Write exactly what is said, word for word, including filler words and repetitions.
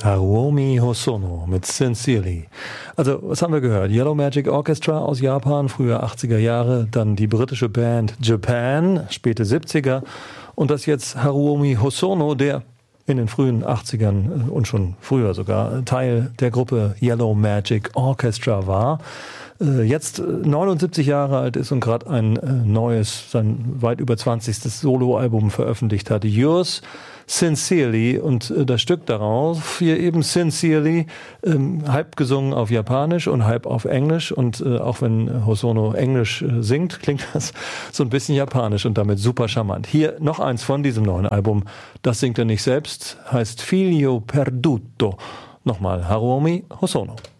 Haruomi Hosono mit Sincerely. Also, was haben wir gehört? Yellow Magic Orchestra aus Japan, frühe achtziger Jahre, dann die britische Band Japan, späte siebziger und das jetzt Haruomi Hosono, der in den frühen achtzigern und schon früher sogar Teil der Gruppe Yellow Magic Orchestra war. Jetzt neunundsiebzig Jahre alt ist und gerade ein neues, sein weit über zwanzigstes Soloalbum veröffentlicht hat. Yours Sincerely, und das Stück darauf, hier eben Sincerely, ähm, halb gesungen auf Japanisch und halb auf Englisch, und äh, auch wenn Hosono Englisch äh, singt, klingt das so ein bisschen japanisch und damit super charmant. Hier noch eins von diesem neuen Album, das singt er nicht selbst, heißt Figlio Perduto. Nochmal Haruomi Hosono.